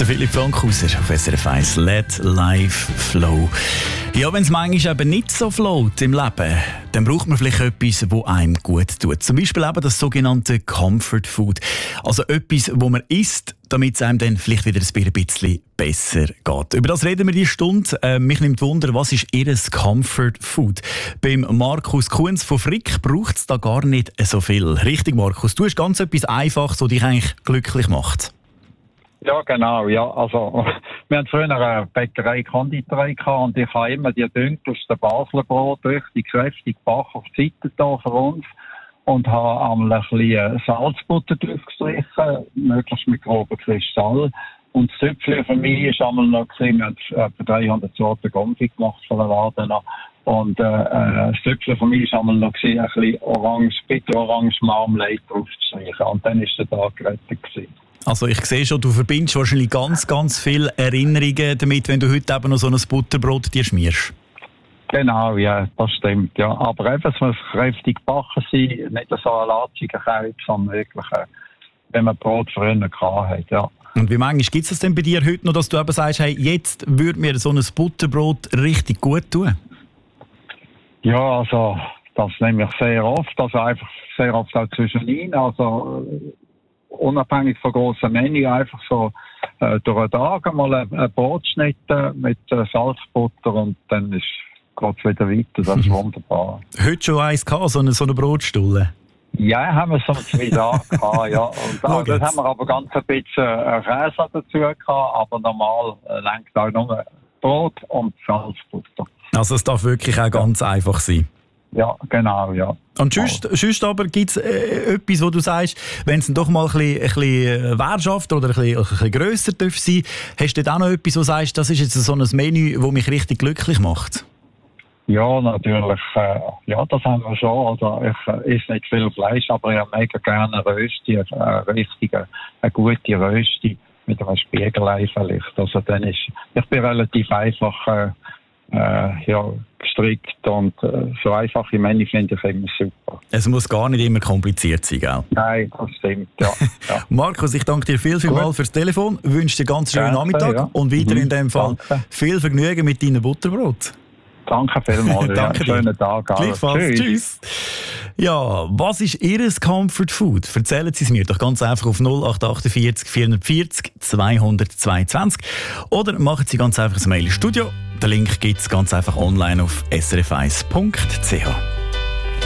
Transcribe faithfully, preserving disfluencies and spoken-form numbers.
Der Philipp Frankhauser auf S R F eins. Let Life Flow. Ja, wenn es manchmal eben nicht so float im Leben, dann braucht man vielleicht etwas, das einem gut tut. Zum Beispiel eben das sogenannte Comfort Food. Also etwas, wo man isst, damit es einem dann vielleicht wieder ein bisschen besser geht. Über das reden wir diese Stunde. Äh, mich nimmt Wunder, was ist Ihr Comfort Food? Beim Markus Kunz von Frick braucht es da gar nicht so viel. Richtig, Markus? Du hast ganz etwas Einfaches, das dich eigentlich glücklich macht. Ja, genau, ja. Also, wir haben früher eine Bäckerei, Konditorei gehabt und ich habe immer die dunkelsten Basler Brot richtig kräftig gebacken auf die Seite da für uns und habe einmal ein bisschen Salzbutter draufgestrichen, möglichst mit groben Kristall. Und das Süppchen für mich war einmal noch, wir haben etwa dreihundert Sorten Konfit gemacht von der Laden noch. Und äh, das Süppchen für mich war einmal noch ein bisschen orange, bitter orange Marmelade draufzustreichen. Und dann war der Tag gerettet gewesen. Also ich sehe schon, du verbindest wahrscheinlich ganz, ganz viele Erinnerungen damit, wenn du heute eben noch so ein Butterbrot dir schmierst. Genau, ja, das stimmt. Ja. Aber eben, es muss kräftig gebacken sein, nicht so ein latschiger Käse, sondern wirklich, wenn man Brot früher hatte. Ja. Und wie manchmal gibt es das denn bei dir heute noch, dass du eben sagst, hey, jetzt würde mir so ein Butterbrot richtig gut tun? Ja, also das nehme ich sehr oft, also einfach sehr oft auch zwischenin, also unabhängig von grossen Menü, einfach so äh, durch den Tag einmal ein, ein Brot schneiden mit äh, Salzbutter und dann geht es wieder weiter. Das ist wunderbar. Heute schon eins gehabt, so eine, so eine Brotstulle? Ja, haben wir so zwei Tage gehabt, ja. Und da, das haben wir aber ganz ein bisschen äh, Käse dazu gehabt, aber normal äh, lenkt auch nur Brot und Salzbutter. Also es darf wirklich auch ganz ja. einfach sein? Ja, genau, ja. Und sonst, sonst aber gibt es äh, etwas, wo du sagst, wenn es doch mal ein bisschen, ein bisschen Währschafter oder ein bisschen, ein bisschen grösser darf sein, hast du dann auch noch etwas, wo du sagst, das ist jetzt so ein Menü, das mich richtig glücklich macht? Ja, natürlich. Äh, ja, das haben wir schon. Also ich äh, esse nicht viel Fleisch, aber ich habe mega gerne eine Rösti, eine richtige, eine gute Rösti mit einem Spiegelei vielleicht. Also dann ist, ich bin relativ einfach äh, äh, ja, gestrickt und äh, so einfache Menü finde ich immer super. Es muss gar nicht immer kompliziert sein, gell? Nein, das stimmt, ja. ja. Markus, ich danke dir viel, viel mal fürs Telefon, wünsche dir ganz schönen Danke, Nachmittag ja. und weiter mhm, in dem Fall danke. Viel Vergnügen mit deinem Butterbrot. Danke vielmals. Danke ja. Schönen Tag. Gleichfalls. Tschüss. Tschüss. Ja, was ist Ihr Comfort Food? Erzählen Sie es mir doch ganz einfach auf null acht acht vier vier vier null zwei zwei zwei oder machen Sie ganz einfach ein Mail ins Studio. Den Link gibt es ganz einfach online auf s r f eins punkt c h.